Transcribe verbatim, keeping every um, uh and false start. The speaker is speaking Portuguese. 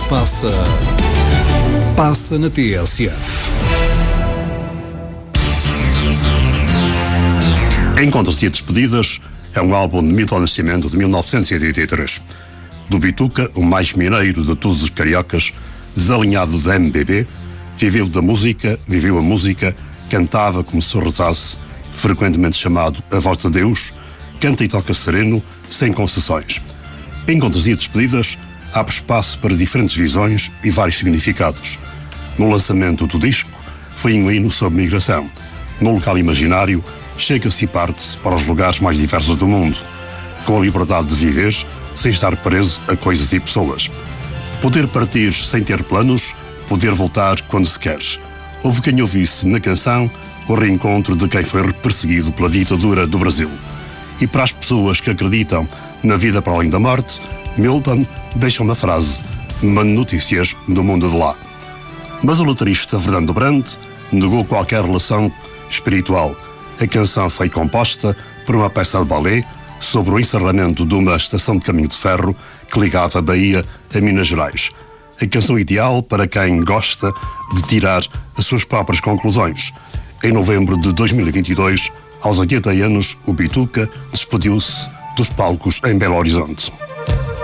passa, passa na T S F. Encontros e Despedidas é um álbum de Milton Nascimento de mil novecentos e oitenta e três. Do Bituca, o mais mineiro de todos os cariocas, desalinhado da M B B, viveu da música, viveu a música, cantava como se rezasse, frequentemente chamado a voz de Deus, canta e toca sereno, sem concessões. Encontros e Despedidas abre espaço para diferentes visões e vários significados. No lançamento do disco, foi um hino sobre migração. No local imaginário, chega-se e parte-se para os lugares mais diversos do mundo, com a liberdade de viver sem estar preso a coisas e pessoas. Poder partir sem ter planos, poder voltar quando se quer. Houve quem ouvisse na canção o reencontro de quem foi perseguido pela ditadura do Brasil. E para as pessoas que acreditam na vida para além da morte, Milton deixa uma frase: mande notícias do mundo de lá. Mas o letrista Fernando Brant negou qualquer relação espiritual. A canção foi composta por uma peça de balé sobre o encerramento de uma estação de caminho de ferro que ligava a Bahia a Minas Gerais. A canção ideal para quem gosta de tirar as suas próprias conclusões. Em novembro de dois mil e vinte e dois, aos oitenta anos, o Bituca despediu-se dos palcos em Belo Horizonte.